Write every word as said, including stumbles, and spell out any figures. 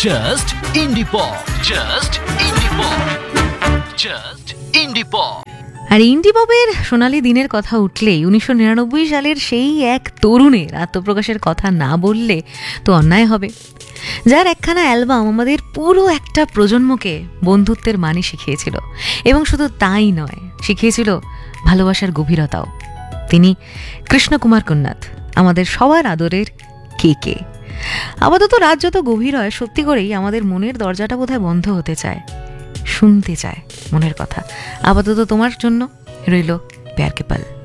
Just ইন্ডি pop, just ইন্ডি pop, just ইন্ডি pop. আর ইন্ডি পপের সোনালি দিনের কথা উঠলেই উনিশশো নিরানব্বই সালের সেই এক তরুণের আত্মপ্রকাশের কথা না বললে তো অন্যায় হবে, যার একখানা অ্যালবাম আমাদের পুরো একটা প্রজন্মকে বন্ধুত্বের মানে শিখিয়েছিল, এবং শুধু তাই নয়, শিখিয়েছিল ভালোবাসার গভীরতাও। তিনি কৃষ্ণকুমার কুন্নাথ, আমাদের সবার আদরের কে কে। আপাতত রাত যত গভীর হয়, সত্যি করেই আমাদের মনের দরজাটা বোধহয় বন্ধ হতে চায়, শুনতে চায় মনের কথা। আপাতত তোমার জন্য রইল প্যার কে পল।